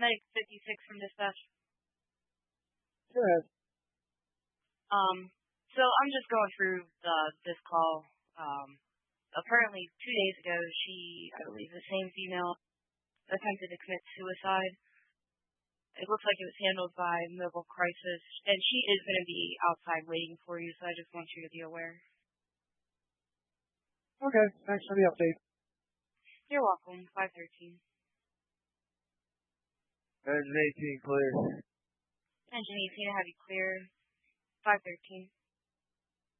Medic 56 from dispatch. Go ahead. So I'm just going through this call. Apparently 2 days ago, I believe the same female, attempted to commit suicide. It looks like it was handled by Mobile Crisis, and she is going to be outside waiting for you, so I just want you to be aware. Okay, thanks for the update. You're welcome. 513. Engine 18 clear. Engine 18, I have you clear. 513.